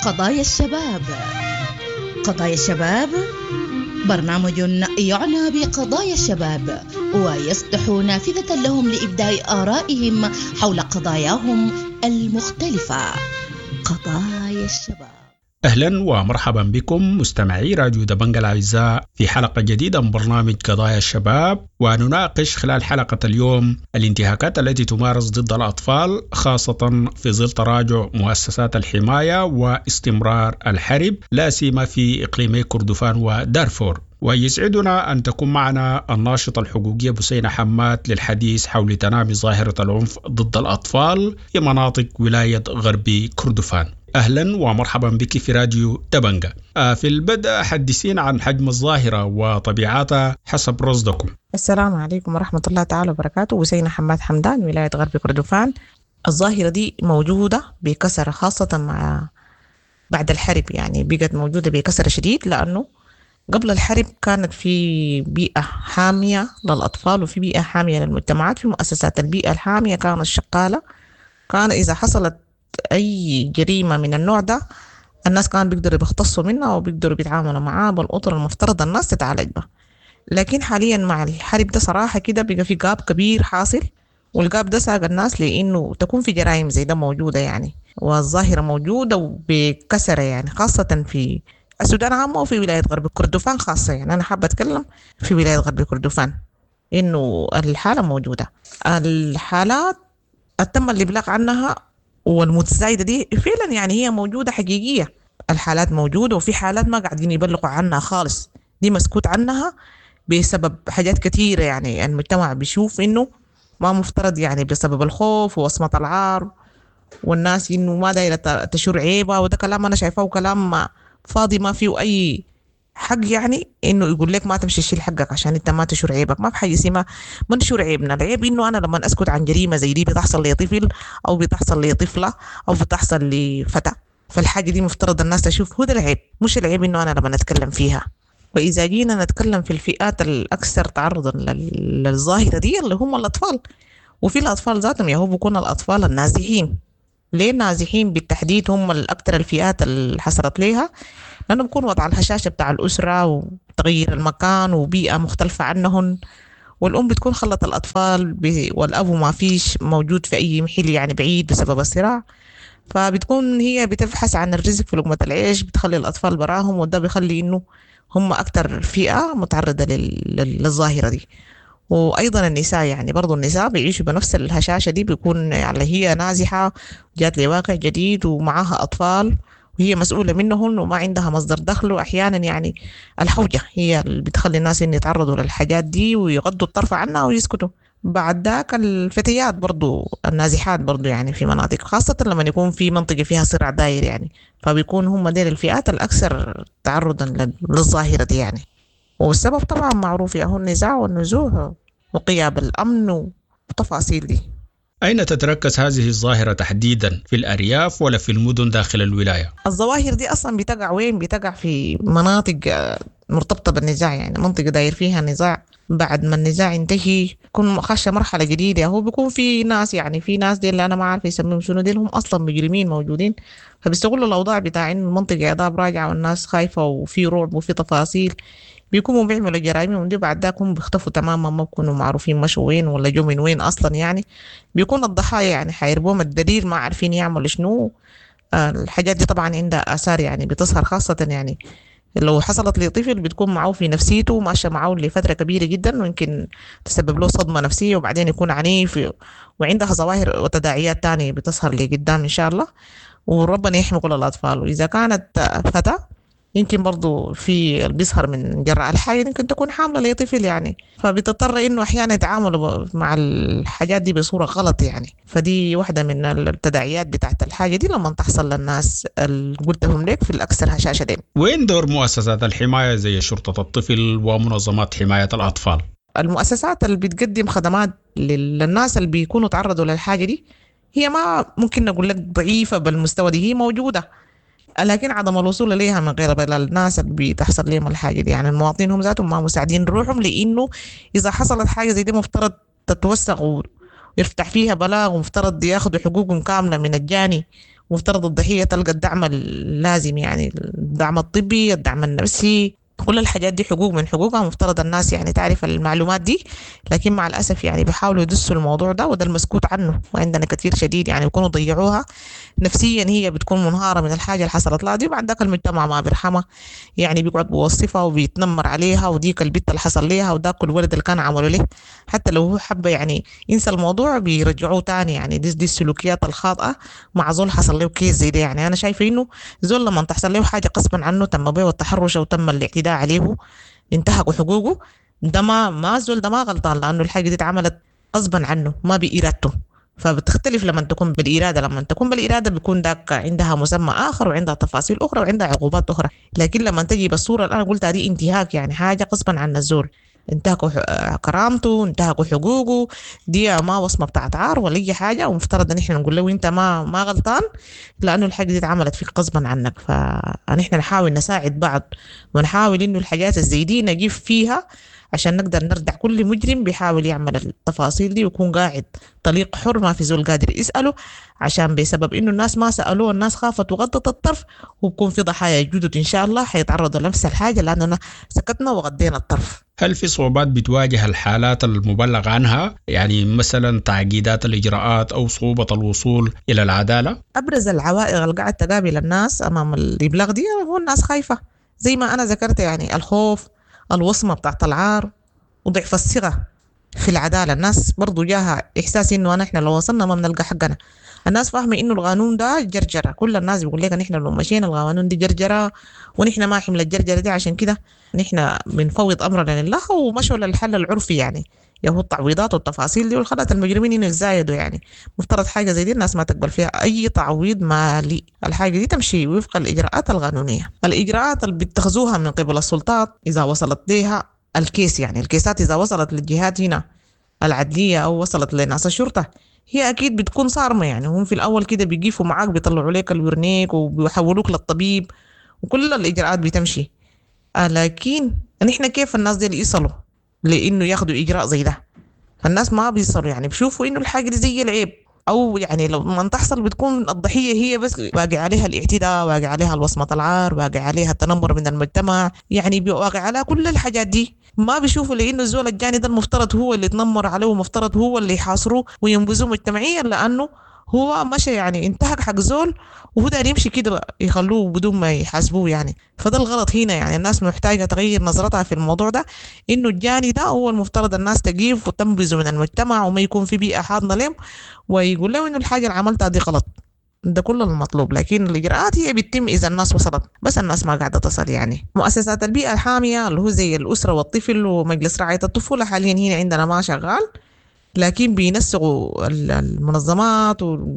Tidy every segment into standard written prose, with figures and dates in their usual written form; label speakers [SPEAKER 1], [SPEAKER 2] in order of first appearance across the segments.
[SPEAKER 1] قضايا الشباب. قضايا الشباب برنامج يعنى بقضايا الشباب ويفتح نافذة لهم لإبداء آرائهم حول قضاياهم المختلفة. قضايا الشباب.
[SPEAKER 2] أهلا ومرحبا بكم مستمعي راديو دبنجة الأعزاء في حلقة جديدة من برنامج قضايا الشباب، ونناقش خلال حلقة اليوم الانتهاكات التي تمارس ضد الأطفال خاصة في ظل تراجع مؤسسات الحماية واستمرار الحرب لا سيما في إقليمي كردفان ودارفور. ويسعدنا أن تكون معنا الناشطة الحقوقية بسينة حماد للحديث حول تنامي ظاهرة العنف ضد الأطفال في مناطق ولاية غربي كردفان. أهلا ومرحبا بك في راديو دبنجة. في البدء حدثينا عن حجم الظاهرة وطبيعتها حسب رصدكم.
[SPEAKER 3] السلام عليكم ورحمة الله تعالى وبركاته. بسينة حماد حمدان، ولاية غربي كردفان. الظاهرة دي موجودة بكثرة خاصة بعد الحرب، يعني بقت موجودة بكثرة شديد، لأنه قبل الحرب كانت في بيئة حامية للأطفال وفي بيئة حامية للمجتمعات. في مؤسسات البيئة الحامية كانت شغالة، كان إذا حصلت أي جريمة من النوع ده الناس كانوا بيقدروا يختصوا منها وبيقدروا بيتعاملوا معاه بالأطر المفترض الناس تتعالج به. لكن حاليا مع الحرب ده صراحة كده بقى في جاب كبير حاصل، والجاب ده ساق الناس لأنه تكون في جرائم زي ده موجودة يعني، والظاهرة موجودة وبكثرة يعني، خاصة في السودان عامة وفي ولاية غرب كردفان خاصة. يعني أنا حابة أتكلم في ولاية غرب كردفان إنه الحالة موجودة. الحالات تم الإبلاغ عنها والمتزايدة دي فعلا يعني هي موجودة حقيقية. الحالات موجودة وفي حالات ما قاعدين يبلغوا عنها خالص، دي مسكوت عنها بسبب حاجات كتيرة. يعني المجتمع بيشوف إنه ما مفترض، يعني بسبب الخوف ووصمة العار، والناس إنه ما دايرة تشور عيبة، وده كلام أنا شايفاه كلام فاضي ما فيه أي حق. يعني إنه يقول لك ما تمشي تشيل حقك عشان أنت ما تشور عيبك، ما بحاجة اسمها ما نشور عيبنا. العيب إنه أنا لما أسكت عن جريمة زي دي بتحصل لي طفل أو بتحصل لي طفلة أو بتحصل لي فتى، فالحاجة دي مفترض الناس تشوف هو ده العيب، مش العيب إنه أنا لما نتكلم فيها. وإذا جينا نتكلم في الفئات الأكثر تعرضا للظاهرة دي اللي هم الأطفال، وفي الأطفال ذاتهم يهو بيكون الأطفال النازحين. ليه النازحين بالتحديد هم الأكثر الفئات اللي حصلت ليها؟ لأنه بيكون وضع الهشاشة بتاع الأسرة وتغيير المكان وبيئة مختلفة عنهم، والأم بتكون خلت الأطفال والأب ما فيش موجود في أي محل يعني بعيد بسبب الصراع، فبتكون هي بتبحث عن الرزق في لقمة العيش، بتخلي الأطفال براهم، وده بيخلي إنه هم أكتر فئة متعرضة للظاهرة دي. وأيضا النساء، يعني برضو النساء بيعيشوا بنفس الهشاشة دي، بيكون يعني هي نازحة جات لواقع جديد ومعها أطفال وهي مسؤولة منهم وما عندها مصدر دخل، وأحيانا يعني الحوجة هي اللي بتخلي الناس إن يتعرضوا للحاجات دي ويغضوا الطرف عنها ويسكتوا. بعد ذاك الفتيات برضو النازحات برضو يعني في مناطق، خاصة لما يكون في منطقة فيها صراع داير يعني، فبيكون هم ديل الفئات الأكثر تعرضا للظاهرة دي يعني. والسبب طبعا معروف، هو النزاع والنزوح وغياب الأمن وتفاصيل دي.
[SPEAKER 2] أين تتركز هذه الظاهرة تحديدا، في الأرياف ولا في المدن داخل الولاية؟
[SPEAKER 3] الظواهر دي أصلا بتقع وين؟ بتقع في مناطق مرتبطة بالنزاع، يعني منطقة داير فيها نزاع، بعد ما النزاع ينتهي يكون خش مرحلة جديدة، هو بيكون في ناس، يعني في ناس دي اللي أنا ما عارف يسميهم شنو، دي هم أصلا مجرمين موجودين، فبيستغلوا الأوضاع بتاع إن المنطقة عذاب راجعة والناس خايفة وفي رعب وفي تفاصيل، بيكونوا بيعملوا جرائم ودي بعد ذاك هم بيختفوا تماما، ما بيكونوا معروفين مشوا وين ولا جو من وين أصلا. يعني بيكون الضحايا يعني حيربوهم الدليل ما عارفين يعملوا شنو. الحاجات دي طبعا عندها آثار يعني بتظهر، خاصة يعني لو حصلت لطفل بتكون معه في نفسيته ماشية معه لفترة كبيرة جدا، ويمكن تسبب له صدمة نفسية وبعدين يكون عنيف، وعندها ظواهر وتداعيات تانية بتظهر لقدام إن شاء الله، وربنا يحمي كل الأطفال. وإذا كانت فتاة يمكن برضو في بيظهر من جراء الحاجة، يمكن تكون حاملة لطفل يعني، فبتضطر إنه أحيانا يتعاملوا مع الحاجات دي بصورة غلط يعني. فدي واحدة من التداعيات بتاعت الحاجة دي لما تحصل للناس اللي قلتهم لك في الأكثر هشاشة دين.
[SPEAKER 2] وين دور مؤسسات الحماية زي شرطة الطفل ومنظمات حماية الأطفال؟
[SPEAKER 3] المؤسسات اللي بتقدم خدمات للناس اللي بيكونوا تعرضوا للحاجة دي هي ما ممكن نقول لك ضعيفة بالمستوى دي، هي موجودة، لكن عدم الوصول إليها من غير الناس اللي بتحصل لهم الحاجة دي. يعني المواطنين هم ذاتهم ما مساعدين روحهم، لأنه إذا حصلت حاجة زي دي مفترض تتوثق ويفتح فيها بلاغ، ومفترض ياخدوا حقوقهم كاملة من الجاني مفترض الضحية تلقى الدعم اللازم، يعني الدعم الطبي، الدعم النفسي، كل الحاجات دي حقوق من حقوقها، مفترض الناس يعني تعرف المعلومات دي. لكن مع الأسف يعني بيحاولوا يدسوا الموضوع ده، وده المسكوت عنه وعندنا كثير شديد، يعني بيكونوا ضيعوها نفسيا، هي بتكون منهارة من الحاجة اللي حصلت لها دي، بعد ذاك المجتمع ما بيرحمها، يعني بيقعد بيوصفها وبيتنمر عليها، وديك البت اللي حصل ليها وداك الولد اللي كان عمله له، حتى لو هو حب يعني ينسى الموضوع بيرجعوه تاني. يعني دي السلوكيات الخاطئة مع زول حصل له كيس زي ده. يعني أنا شايفة إنه زول لما تحصل له حاجة قصبا عنه تم بيه التحرش أو تم الاعتداء عليه انتهكوا حقوقه، ده ما زول ده ما غلطان، لأنه الحاجة دي اتعملت غصبا عنه ما بإرادته. فبتختلف لما تكون بالإرادة، لما تكون بالإرادة بيكون داك عندها مسمى آخر وعندها تفاصيل أخرى وعندها عقوبات أخرى. لكن لما تجي بالصورة اللي أنا قلتها دي انتهاك، يعني حاجة غصبا عن الزول، انتهكوا كرامته، انتهكوا حقوقه، دي ما وصمة بتاعت عار ولا أي حاجة، ومفترض ان احنا نقول له انت ما غلطان، لأنه الحاجة دي اتعملت فيك غصبا عنك. فنحن نحاول نساعد بعض ونحاول انه الحاجات الزي دي نجيب فيها عشان نقدر نردع كل مجرم بيحاول يعمل التفاصيل دي ويكون قاعد طليق حر ما في زول قادر يسأله، عشان بسبب انه الناس ما سألوه الناس خافت وغضت الطرف، وبكون في ضحايا جدد ان شاء الله حيتعرضوا لنفس الحاجة لأننا سكتنا وغضينا الطرف.
[SPEAKER 2] هل في صعوبات بتواجه الحالات المبلغ عنها، يعني مثلا تعقيدات الإجراءات أو صعوبة الوصول إلى العدالة؟
[SPEAKER 3] أبرز العوائق اللي قاعد تقابل الناس أمام الإبلاغ دي هو الناس خايفة زي ما أنا ذكرت، يعني الخوف، الوصمة بتاعت العار، وضعف الثقة في العدالة. الناس برضو جاها إحساس إنه نحن لو وصلنا ما بنلقى حقنا. الناس فاهمة إنه القانون ده جرجرة، كل الناس بيقول لك نحن لو مشينا القانون دي جرجرة ونحن ما حمل الجرجرة دي، عشان كده نحن بنفوض أمرنا لله ومشوا للحل العرفي، يعني يهو التعويضات والتفاصيل دي والخلات المجرمين إنه يزايدوا. يعني مفترض حاجة زي دي الناس ما تقبل فيها أي تعويض مالي، الحاجة دي تمشي وفق الإجراءات القانونية. الإجراءات اللي بيتخذوها من قبل السلطات إذا وصلت ليها الكيس، يعني الكيسات إذا وصلت للجهات هنا العدلية أو وصلت لناس الشرطة، هي أكيد بتكون صارمة. يعني هم في الأول كده بيقيفوا معاك، بيطلعوا لك الورنيك وبيحولوك للطبيب وكل الإجراءات بتمشي. لكن نحن كيف الناس دي اللي يصلوا لإنه ياخدوا إجراء زي ده؟ فالناس ما بيصلوا، يعني بيشوفوا إنه الحاجة دي زي العيب، أو يعني لو ما تحصل بتكون الضحية هي بس واقع عليها الاعتداء، واقع عليها الوصمة العار، واقع عليها التنمر من المجتمع، يعني واقع عليها كل الحاجات دي. ما بيشوفوا لأنه الزول الجاني ده المفترض هو اللي يتنمر عليه، ومفترض هو اللي يحاصروه وينبذوه مجتمعيا، لأنه هو مشى يعني انتهك حق زول وهو داير يمشي كده يخلوه بدون ما يحاسبوه. يعني فده الغلط هنا. يعني الناس محتاجة تغير نظرتها في الموضوع ده، انه الجاني ده هو المفترض الناس تجيف وتنبذه من المجتمع وما يكون في بيئة حاضنة لهم، ويقول له انه الحاجة اللي عملتها دي غلط. ده كل المطلوب. لكن الإجراءات هي بتتم إذا الناس وصلت، بس الناس ما قاعدة تصل. يعني مؤسسات البيئة الحامية اللي هو زي الأسرة والطفل ومجلس رعاية الطفولة حاليا هنا عندنا ما شغال، لكن بينسقوا المنظمات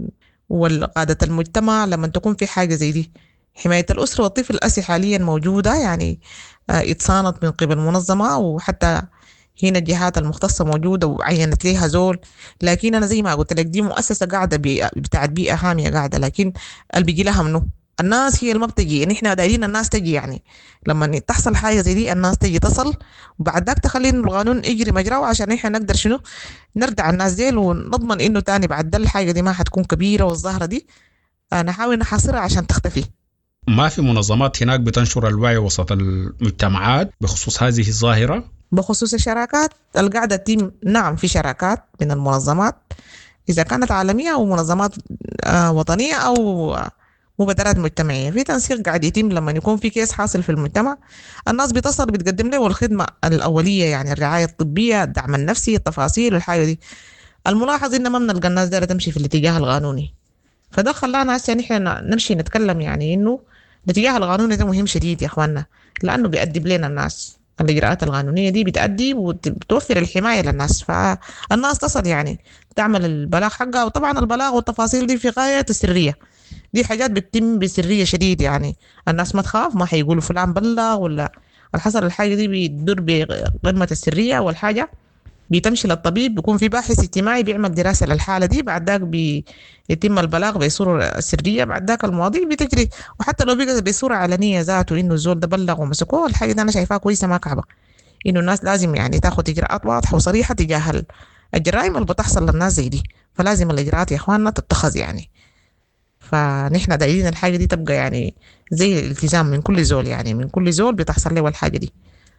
[SPEAKER 3] وقادة المجتمع لما تكون في حاجة زي دي. حماية الأسرة والطفل أسي حاليا موجودة، يعني اتصانت من قبل منظمة، وحتى هنا الجهات المختصة موجودة وعينت ليها زول. لكن أنا زي ما قلت لك دي مؤسسة قاعدة بتاعت بيئة حامية قاعدة، لكن اللي بيجي لها منه الناس هي اللي ما بتجي. نحن دايرين الناس تجي، يعني لما تحصل حاجة زي دي الناس تجي تصل، وبعد ذاك تخلي القانون يجري مجراه عشان نحن نقدر شنو نردع الناس دي ونضمن إنه تاني بعد ده الحاجة دي ما حتكون كبيرة والظاهرة دي نحاول نحاصرها عشان تختفي.
[SPEAKER 2] ما في منظمات هناك بتنشر الوعي وسط المجتمعات بخصوص هذه الظاهرة؟
[SPEAKER 3] بخصوص الشراكات القاعدة تتم، نعم في شراكات من المنظمات إذا كانت عالمية أو منظمات وطنية أو مبادرات مجتمعية، في تنسيق قاعد يتم. لما يكون في كيس حاصل في المجتمع الناس بتصل بتقدم له الخدمة الأولية، يعني الرعاية الطبية، الدعم النفسي، التفاصيل والحاجة دي. الملاحظ إن ما بنلقى الناس دي تمشي في الاتجاه القانوني، فده خلانا هسه نحن نمشي نتكلم يعني إنه الاتجاه القانوني ده مهم شديد يا إخواننا، لأنه بيأدب لنا الناس. الإجراءات القانونية دي بتأدي وبتوفر الحماية للناس، فالناس تصل يعني تعمل البلاغ حقها. وطبعا البلاغ والتفاصيل دي في غاية السرية، دي حاجات بتتم بسرية شديد، يعني الناس ما تخاف، ما حيقولوا فلان بلغ ولا الحصل الحاجة دي بيدور بقمة السرية. والحاجة بيتمشي للطبيب، بيكون في باحث اجتماعي بيعمل دراسة للحالة دي، بعد ذاك بيتم البلاغ بصورة سرية، بعد ذاك المواضيع بتجري. وحتى لو بقى بصورة علنية ذاته إنه الزول ده بلغ ومسكوه، الحاجة دي أنا شايفاها كويسة ما كعبة، إنه الناس لازم يعني تاخد إجراءات واضحة وصريحة تجاه الجرائم اللي بتحصل للناس زي دي. فلازم الإجراءات يا إخواننا تتخذ يعني. فنحن دايرين الحاجة دي تبقى يعني زي الالتزام من كل زول، يعني من كل زول بتحصل له الحاجة دي.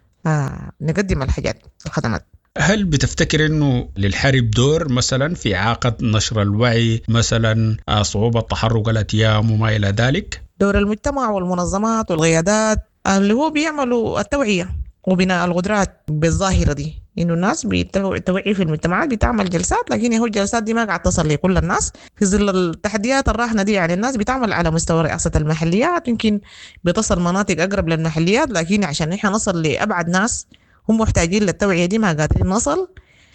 [SPEAKER 3] نقدم الحاجات الخدمات.
[SPEAKER 2] هل بتفتكر أنه للحرب دور مثلا في إعاقة نشر الوعي، مثلا صعوبة تحرك الأتيام وما إلى ذلك؟
[SPEAKER 3] دور المجتمع والمنظمات والقيادات اللي هو بيعملوا التوعية وبناء القدرات بالظاهرة دي، إنه الناس بتوعي في المجتمعات بتعمل جلسات، لكن هو الجلسات دي ما قاعد تصل لكل الناس في ظل التحديات الراهنة دي. يعني الناس بتعمل على مستوى رئاسة المحليات، يمكن بتصل مناطق أقرب للمحليات، لكن عشان إحنا نصل لأبعد ناس هم محتاجين للتوعية دي ما قادرين نصل.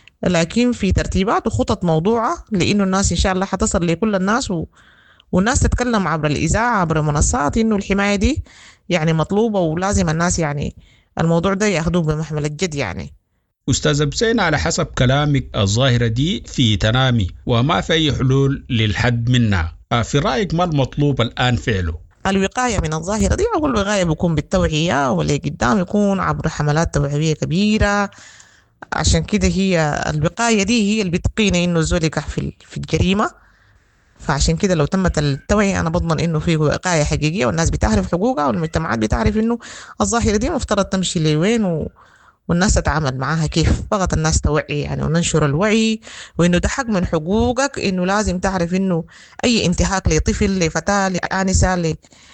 [SPEAKER 3] لكن في ترتيبات وخطط موضوعة لإنه الناس إن شاء الله حتصل لكل الناس والناس تتكلم عبر الإذاعة عبر المنصات إنه الحماية دي يعني مطلوبة، ولازم الناس يعني الموضوع ده ياخدوه بمحمل الجد. يعني
[SPEAKER 2] أستاذ بسين، على حسب كلامك الظاهرة دي في تنامي وما في أي حلول للحد منها، في رأيك ما المطلوب الآن فعله؟
[SPEAKER 3] الوقاية من الظاهرة دي، أول وقاية بيكون بالتوعية، واللي قدام يكون عبر حملات توعوية كبيرة. عشان كده هي الوقاية دي هي اللي بتقينا إنه الزول يقع في الجريمة. فعشان كده لو تمت التوعية أنا بضمن إنه في وقاية حقيقية والناس بتعرف حقوقها والمجتمعات بتعرف إنه الظاهرة دي مفترض تمشي لوين والناس تتعامل معاها كيف. فقط الناس توعي يعني وننشر الوعي، وإنه ده حق من حقوقك، إنه لازم تعرف إنه أي انتهاك لطفل لفتاة لآنسة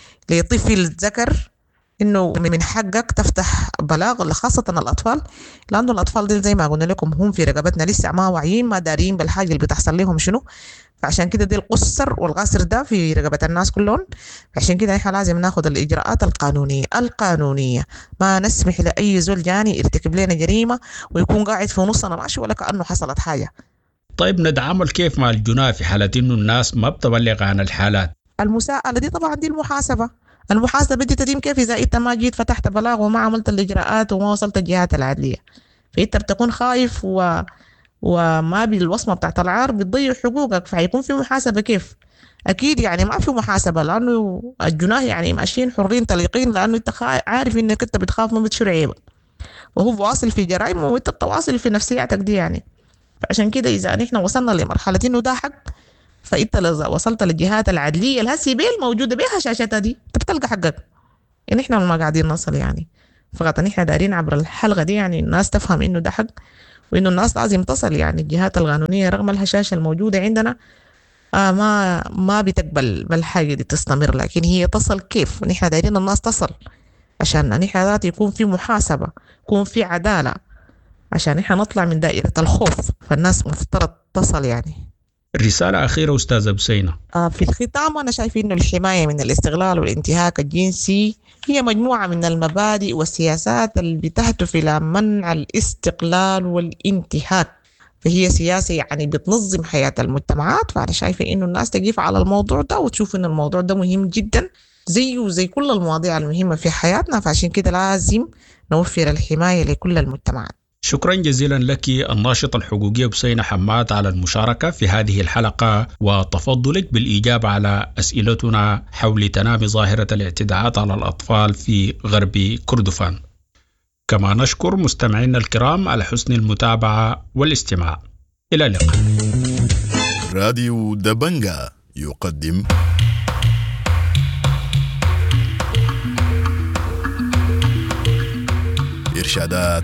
[SPEAKER 3] لطفل ذكر إنه من حقك تفتح بلاغ، خاصة الأطفال، لأنه الأطفال دي زي ما قلنا لكم هم في رقبتنا لسه ما واعيين ما دارين بالحاجة اللي بتحصل لهم شنو. فعشان كده دي القصر والغاسر ده في رقبة الناس كلهم. عشان كده احنا لازم ناخد الإجراءات القانونية ما نسمح لأي زول جاني يرتكب لنا جريمة ويكون قاعد في نصنا ماشي ولا كأنه حصلت حاجة.
[SPEAKER 2] طيب نتعامل كيف مع الجناه في حالة إنه الناس ما بتبلغ عن الحالات؟
[SPEAKER 3] المساءلة دي طبعا دي المحاسبة دي تتم كيف إذا أنت ما جيت فتحت بلاغ وما عملت الإجراءات وما وصلت الجهات العدلية، فأنت بتكون خايف وما بالوصمة بتاعت العار بتضيع حقوقك، فهيكون في محاسبة كيف؟ أكيد يعني ما في محاسبة، لأنه الجناه يعني ماشيين حرين طليقين، لأنه أنت عارف إنك أنت بتخاف من بتشر عيبك وهو واصل في جرائم وأنت بتواصل في نفسياتك دي يعني. فعشان كده إذا نحن وصلنا لمرحلة إنه ده حق، فأنت لو وصلت للجهات العدلية الهسي بيل موجودة بيها شاشتها دي أنت بتلقى حقك. يعني إحنا ما قاعدين نصل يعني، فقط نحن دارين عبر الحلقة دي يعني الناس تفهم إنه ده حق، وإنه الناس لازم تصل. يعني الجهات القانونية رغم الهشاشة الموجودة عندنا ما بتقبل بالحاجة دي تستمر، لكن هي تصل كيف؟ نحن دايرين الناس تصل عشان نحن ذات يكون في محاسبة، يكون في عدالة، عشان نحن نطلع من دائرة الخوف. فالناس مفترض تصل يعني.
[SPEAKER 2] رسالة أخيرة أستاذة بسينة.
[SPEAKER 3] في الختام أنا شايف إنه الحماية من الاستغلال والانتهاك الجنسي هي مجموعة من المبادئ والسياسات اللي بتهدف إلى منع الاستقلال والانتهاك، فهي سياسة يعني بتنظم حياة المجتمعات. فأنا شايفة إنه الناس تقف على الموضوع ده وتشوف إن الموضوع ده مهم جدا زي كل المواضيع المهمة في حياتنا. فعشان كده لازم نوفر الحماية لكل المجتمعات.
[SPEAKER 2] شكرا جزيلا لك الناشطة الحقوقية بسينة حماد على المشاركة في هذه الحلقة وتفضلك بالإجابة على أسئلتنا حول تنامي ظاهرة الاعتداءات على الأطفال في غرب كردفان. كما نشكر مستمعينا الكرام على حسن المتابعة والاستماع. إلى اللقاء.
[SPEAKER 4] راديو دبنجا يقدم إرشادات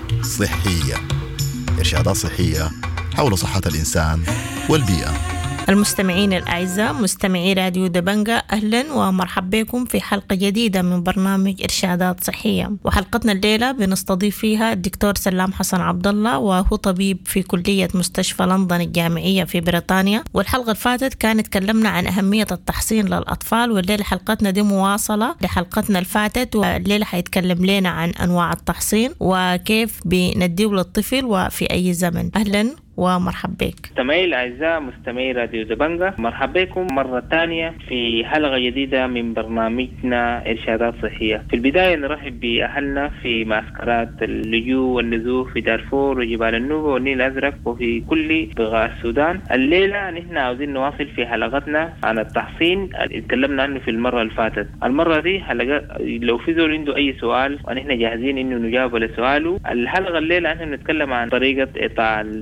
[SPEAKER 4] صحية حول صحة الإنسان والبيئة.
[SPEAKER 5] المستمعين الأعزاء مستمعي راديو دبنجا، أهلا ومرحبا بكم في حلقة جديدة من برنامج إرشادات صحية. وحلقتنا الليلة بنستضيف فيها الدكتور سلام حسن عبد الله، وهو طبيب في كلية مستشفى لندن الجامعية في بريطانيا. والحلقة اللي فاتت كانت تكلمنا عن أهمية التحصين للأطفال، والليلة حلقتنا دي مواصلة لحلقتنا اللي فاتت، والليلة حيتكلم لنا عن أنواع التحصين وكيف بنديه للطفل وفي أي زمن. أهلا ومرحبا بك.
[SPEAKER 6] مستمعي الأعزاء مستمعي راديو دبنجا، مرحبا بكم مرة ثانية في حلقة جديدة من برنامجنا إرشادات صحية. في البداية نرحب بأهلنا في معسكرات اللجوء والنزوح في دارفور وجبال النوبة والنيل الأزرق وفي كل بقاع السودان. الليلة نحن عاوزين نواصل في حلقتنا عن التحصين اللي تكلمنا عنه في المرة اللي فاتت. المرة دي حلقة لو في زول عنده أي سؤال ونحن جاهزين إنه نجاوب على سؤاله. الحلقة الليلة نحن نتكلم عن طريقة إيقاع التحصين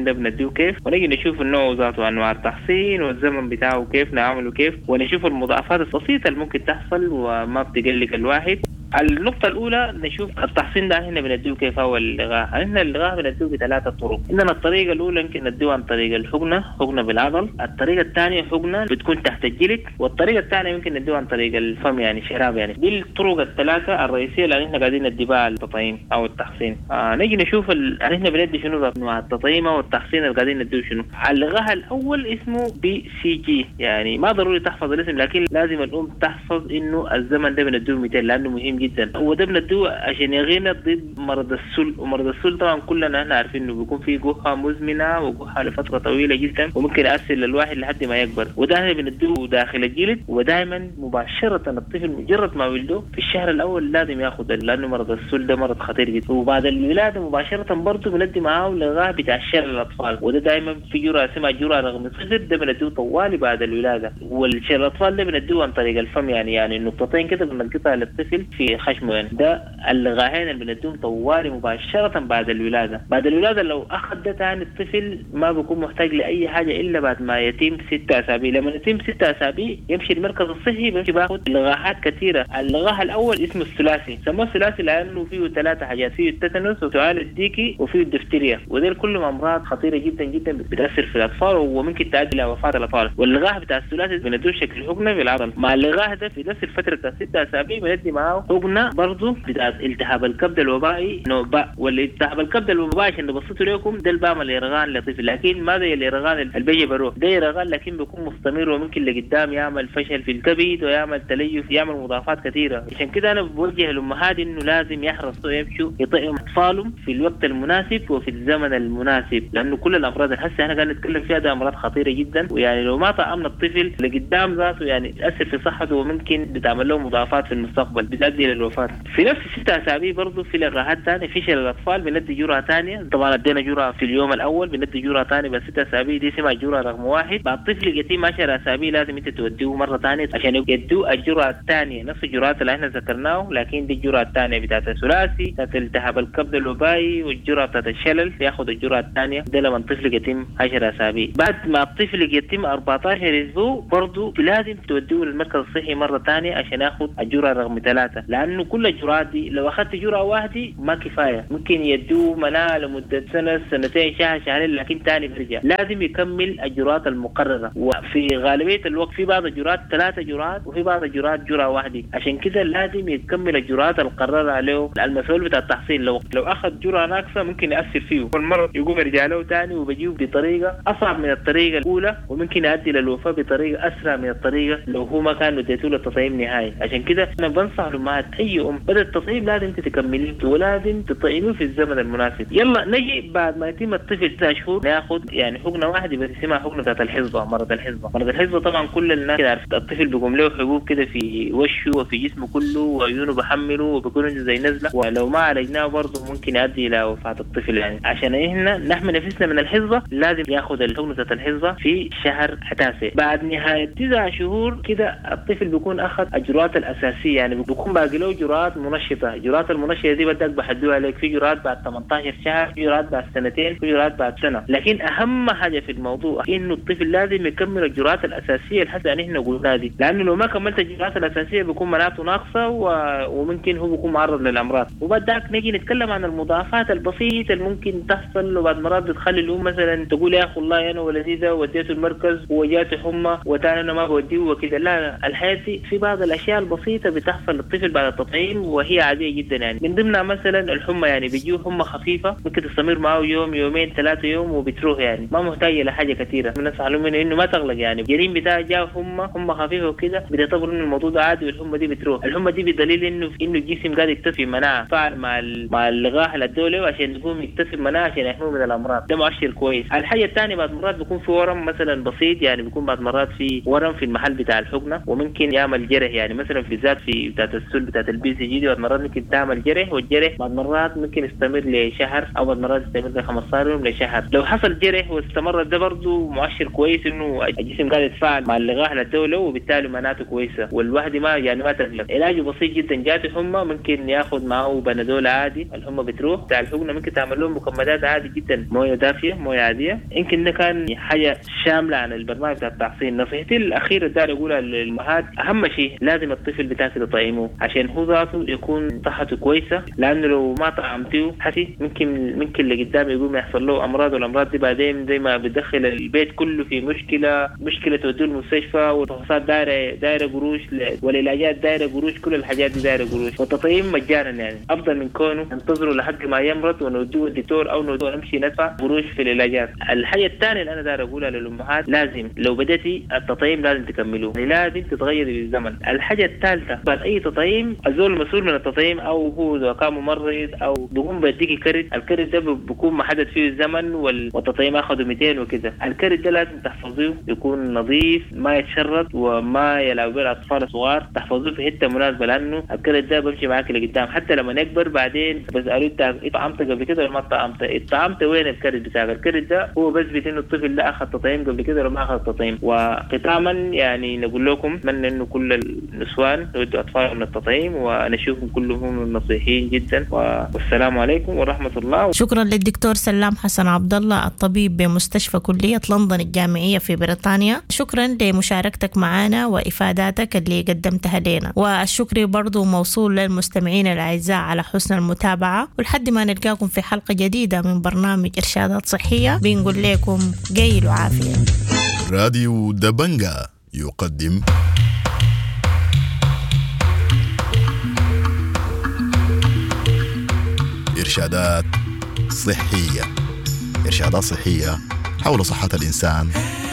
[SPEAKER 6] ده بنديه كيف، ونجي نشوف النوع ذاته وانواع التحصين والزمن بتاعه كيف نعمله كيف، ونشوف المضاعفات البسيطه اللي ممكن تحصل وما بتقلق الواحد. النقطة الأولى نشوف التحصين ده هنا بنديه كيف هو اللغاء. هنا اللغاء بنديه بثلاثة طرق. عندنا الطريقة الأولى يمكن نديه عن طريق الحقنة، حقنة بالعضل. الطريقة الثانية حقنة بتكون تحت الجلد، والطريقة الثانية يمكن نديه عن طريق الفم يعني شراب. يعني دي الطرق الثلاثة الرئيسية اللي احنا قاعدين ندي بها التطعيم أو التحصين. نيجي نشوف احنا بندي شنو أنواع التطعيم أو التحصين اللي قاعدين نديه شنو. اللغاء الأول اسمه BCG، يعني ما ضروري تحفظ الاسم، لكن لازم الأم تحفظ إنه الزمن ده بنديه 200 لأنه مهم جدا. هو ده بنديه عشان يغينا ضد مرض السل، ومرض السل طبعا كلنا احنا عارفين انه بيكون فيه جحة مزمنة وجحة لفترة طويلة جدا وممكن يأثر للواحد لحد ما يكبر، وده احنا بنديه داخل الجلد. ودائما مباشرة الطفل مجرد ما ولده في الشهر الأول لازم ياخذ، لأنه مرض السل ده مرض خطير جدا. وبعد الولادة مباشرة برضه بندي معاه لغاية بتاع شلل الأطفال، وده دائما في جرعة اسمها جرعة رغم الصفر، ده بنديه طوالي بعد الولادة. والشلل الأطفال ده بنديه عن طريق الفم، يعني النقطتين كده بنقطعها للطفل في خشمه. يعني ده اللغاهين اللي بنديهم طوالي مباشرة بعد الولادة. بعد الولادة لو أخذ ده تاني الطفل ما بيكون محتاج لأي حاجة إلا بعد ما يتم 6 أسابيع. لما يتم 6 أسابيع يمشي المركز الصحي بيمشي باخد لغاهات كثيرة. اللغاه الأول اسمه الثلاثي، سموه الثلاثي لأنه فيه 3 حاجات، فيه التتنس وسؤال الديكي وفيه الدفتيريا، ودول كلهم أمراض خطيرة جدا جدا بتأثر في الأطفال وممكن تؤدي إلى وفاة الأطفال. واللغاه بتاع الثلاثي بنديه شكل حقنة بالعضل. مع اللغاه ده في نفس الفترة بتاع 6 أسابيع بندي معاه حقنة برضو بتاع التهاب الكبد الوبائي نوباء. والالتهاب الكبد الوبائي عشان نبسطه لكم ده البام اليرغان لطفل، لكن ما زي اليرغان اللي بيجي بروح، ده يرغان لكن بيكون مستمر وممكن لقدام يعمل فشل في الكبد ويعمل تليف، يعمل مضاعفات كثيره. عشان كده انا بوجه الامهات انه لازم يحرصوا يمشوا يطعموا اطفالهم في الوقت المناسب وفي الزمن المناسب، لانه كل الامراض اللي هسه احنا قاعدين نتكلم فيها ده امراض خطيره جدا، ويعني لو ما طعمنا الطفل لقدام ذاته يعني تاثر في صحته وممكن بتعمل له مضاعفات في المستقبل بتؤدي الوفاة. في نفس 6 أسابيع برضه في لغاهات ثانيه. في شلل الاطفال بندي جرعه ثانيه، طبعا ادينا جرعه في اليوم الاول، بندي جرعه ثانيه بس 6 أسابيع دي اسمها جرعه رقم 1. بعد طفل يتم 10 أسابيع لازم انت توديه مره ثانيه عشان يدوا الجرعه الثانيه، نفس الجرعات اللي احنا ذكرناه، لكن دي الجرعه الثانيه بتاعت الثلاثي بتاعت التهاب الكبد الوبائي والجرعه بتاعت الشلل ياخذ الجرعه الثانيه، ده لما الطفل يتم 10 أسابيع. بعد ما الطفل يتم 14 اسبوع برضه لازم توديه للمركز الصحي مره ثانيه عشان ياخذ الجرعه رقم 3، لانه كل الجرعات دي لو اخذت جرعه واحده ما كفايه، ممكن يدوه مناعه لمده سنه سنتين شهر شهرين لكن ثاني بيرجع. لازم يكمل الجرعات المقرره، وفي غالبيه الوقت في بعض الجرعات 3 جرعات وفي بعض الجرعات جرعه واحده، عشان كده لازم يكمل الجرعات المقرره عليه. المسؤول بتاع التحصين لو اخذ جرعه ناقصه ممكن ياثر فيه، والمرض يقوم يرجع له ثاني وبيجيه بطريقه اصعب من الطريقه الاولى، وممكن يؤدي للوفاه بطريقه اسرع من الطريقه لو هو ما كان اديته له التطعيم نهائي. عشان كده انا بنصح الامهات اي ام بدأ التطعيم لازم تكمليه ولازم تطعميه في الزمن المناسب. يلا نجي بعد ما يتم الطفل 9 شهور ناخذ يعني حقنه واحده بس اسمها حقنه بتاعت الحصبه. مرض الحصبه طبعا كل الناس عارفه، الطفل بيقوم له حبوب كده في وشه وفي جسمه كله وعيونه بحمله وبيكون زي نزله، ولو ما عالجناه برضه ممكن يؤدي الى وفاه الطفل. يعني عشان احنا نحمي نفسنا من الحصبه لازم ياخذ الحقنه بتاعت الحصبه في شهر 9. بعد نهايه 9 شهور كده الطفل بيكون اخذ اجراءات الاساسيه، يعني بيكون باقي له جرعات منشطه. جرعات المنشطه دي بدك بحدوها عليك، في جرعات بعد 18 شهر، في جرعات بعد 2 سنين، في جرعات بعد سنه. لكن اهم حاجه في الموضوع انه الطفل لازم يكمل الجرعات الاساسيه اللي حتى احنا قلنا دي، لانه لو ما كملت الجرعات الاساسيه بيكون مناعته ناقصه وممكن هو بيكون معرض للامراض. وبعدك نجي نتكلم عن المضاعفات البسيطه اللي ممكن تحصل، وبعد مرات بتخلي الام مثلا تقول يا اخي والله انا ولدي ده وديته المركز وجاته حمى وتاني انا ما بوديه وكذا. لا، الحياه دي في بعض الاشياء البسيطه بتحصل للطفل بعد التطعيم وهي عاديه جدا. يعني من ضمنها مثلا الحمى، يعني بيجيه حمى خفيفه ممكن تستمر معه يوم يومين 3 يوم وبتروح، يعني ما محتاجه لحاجه كثيره. الناس علموا انه ما تغلق، يعني الجريم بتاعه جاء حمى خفيفه وكده بتعتبر انه الموضوع ده عادي والحمى دي بتروح. الحمى دي بدليل انه الجسم قاعد يكتسب مناعه فعل مع اللقاح الدولي عشان يقوم يكتسب مناعه عشان يحميه من الامراض، ده مؤشر كويس. الحاجه الثانيه بعد مرات بيكون في ورم مثلا بسيط، يعني بيكون بعد مرات في ورم في المحل بتاع الحقنه وممكن يعمل جرح، يعني مثلا بالذات في بتاعه السل بتاعت البي سي جي دي بعد مرات ممكن تعمل جرح، والجرح بعد مرات ممكن يستمر لشهر او بعد مرات يستمر ل 15 يوم لشهر. لو حصل جرح واستمر ده برضه مؤشر كويس انه الجسم قاعد يتفاعل مع اللقاح للدوله وبالتالي مناعته كويسه والواحد ما تقلق. علاجه بسيط جدا، جاته حمى ممكن ياخذ معه بنادول عادي، الحمى بتروح. بتاع الحقنه ممكن تعمل لهم مكملات عادي جدا، مويه دافيه مويه عاديه. يمكن ده كان حاجه شامله عن البرنامج بتاع التحصين. نصيحتي الاخيره اللي اقولها للامهات، اهم شيء لازم الطفل بتاعك تطعمه عشان هو ذاته يكون صحته كويسه، لانه لو ما طعمتيه حسي ممكن اللي قدام يقوم يحصل له امراض، والامراض دي بعدين زي ما بتدخل البيت كله في مشكله توديه المستشفى، والفحوصات دايره قروش، والعلاجات دايره قروش، كل الحاجات دي دايره قروش. والتطعيم مجانا يعني افضل من كونه ننتظروا لحد ما يمرض ونوديه الدكتور او نمشي ندفع قروش في العلاجات. الحاجه الثانيه اللي انا داير اقولها للامهات، لازم لو بديتي التطعيم لازم تكملوه، لازم تتغيري بالزمن. الحاجه الثالثه، بعد اي تطعيم الزول المسؤول من التطعيم او هو اذا كان ممرض او بيقوم بيديكي كرت، الكرت ده بيكون محدد فيه الزمن والتطعيم اخذوا 200 وكده. الكرت ده لازم تحفظوه يكون نظيف، ما يتشرد وما يلعب به الاطفال الصغار، تحفظوه في حته مناسبه، لانه الكرت ده بيمشي معاك لقدام حتى لما نكبر بعدين بسالوه انت طعمت قبل كده ولا ما طعمت وين الكرت بتاعك؟ الكرت ده هو بثبت انه الطفل ده اخذ تطعيم قبل كده ولا ما اخذ تطعيم. وختاما يعني نقول لكم اتمنى انه كل النسوان يودوا اطفالهم للتطعيم، ونشوفهم كلهم نصيحين جدا، والسلام عليكم ورحمه الله.
[SPEAKER 5] شكرا للدكتور سلام حسن عبد الله، الطبيب بمستشفى كلية لندن الجامعية في بريطانيا. شكرا لمشاركتك معنا وإفاداتك اللي قدمتها لنا، والشكر برضو موصول للمستمعين الأعزاء على حسن المتابعة. ولحد ما نلقاكم في حلقة جديدة من برنامج إرشادات صحية بنقول لكم جيل وعافية.
[SPEAKER 4] راديو دبنجا يقدم إرشادات صحية حول صحة الإنسان